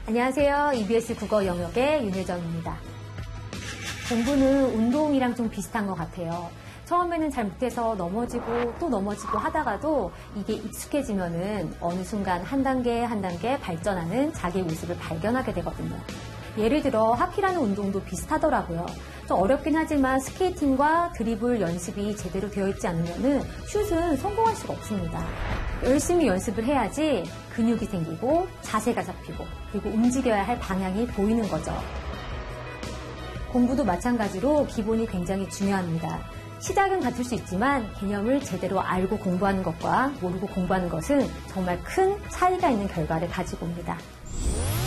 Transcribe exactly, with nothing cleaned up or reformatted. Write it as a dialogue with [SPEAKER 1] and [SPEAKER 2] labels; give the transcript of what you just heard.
[SPEAKER 1] 안녕하세요. 이비에스 국어 영역의 윤혜정입니다. 공부는 운동이랑 좀 비슷한 것 같아요. 처음에는 잘 못해서 넘어지고 또 넘어지고 하다가도 이게 익숙해지면은 어느 순간 한 단계 한 단계 발전하는 자기의 모습을 발견하게 되거든요. 예를 들어 하키라는 운동도 비슷하더라고요. 좀 어렵긴 하지만 스케이팅과 드리블 연습이 제대로 되어 있지 않으면은 슛은 성공할 수가 없습니다. 열심히 연습을 해야지 근육이 생기고 자세가 잡히고 그리고 움직여야 할 방향이 보이는 거죠. 공부도 마찬가지로 기본이 굉장히 중요합니다. 시작은 같을 수 있지만 개념을 제대로 알고 공부하는 것과 모르고 공부하는 것은 정말 큰 차이가 있는 결과를 가지고 옵니다.